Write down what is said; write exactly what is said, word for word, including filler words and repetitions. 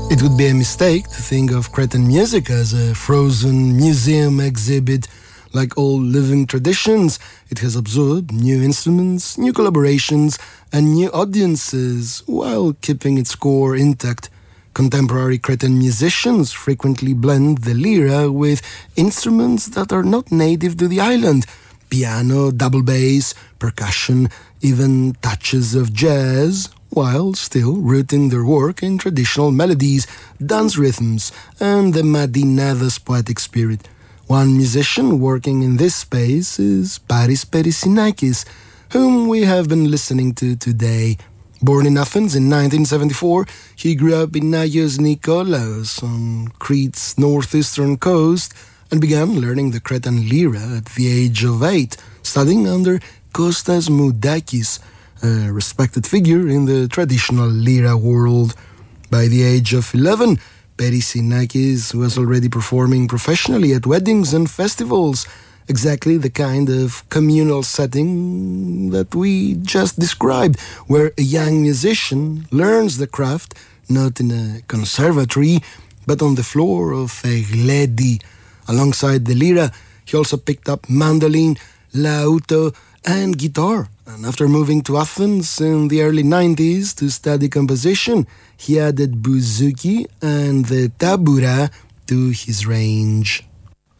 It would be a mistake to think of Cretan music as a frozen museum exhibit. Like all living traditions, it has absorbed new instruments, new collaborations, and new audiences while keeping its core intact. Contemporary Cretan musicians frequently blend the lira with instruments that are not native to the island: piano, double bass, percussion, even touches of jazz, while still rooting their work in traditional melodies, dance rhythms, and the Madinada's poetic spirit. One musician working in this space is Paris Perissinakis, whom we have been listening to today. Born in Athens in nineteen seventy-four, he grew up in Agios Nikolaos on Crete's northeastern coast and began learning the Cretan lira at the age of eight, studying under Kostas Moudakis, a respected figure in the traditional lira world. By the age of eleven, Perissinakis was already performing professionally at weddings and festivals, exactly the kind of communal setting that we just described, where a young musician learns the craft not in a conservatory, but on the floor of a gledi. Alongside the lira, he also picked up mandolin, lauto, and guitar. And after moving to Athens in the early nineties to study composition, he added bouzouki and the tabura to his range.